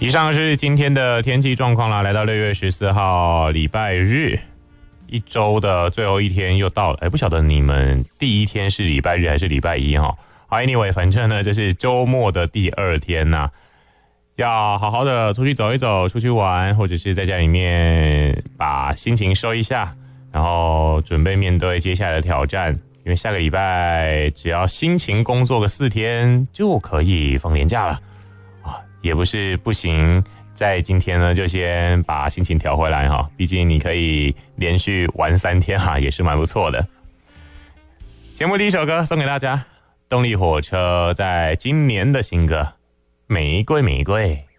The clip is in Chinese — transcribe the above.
以上是今天的天气状况啦，来到6月14号礼拜日，一周的最后一天又到了。不晓得你们第一天是礼拜日还是礼拜一哈？好 ，anyway， 反正呢，这是周末的第2天呐，要好好的出去走一走，出去玩，或者是在家里面把心情收一下，然后准备面对接下来的挑战。因为下个礼拜只要辛勤工作个4天就可以放年假了。也不是不行，在今天呢就先把心情调回来哈，毕竟你可以连续玩3天哈，也是蛮不错的。节目第一首歌送给大家，动力火车在今年的新歌《玫瑰玫瑰》。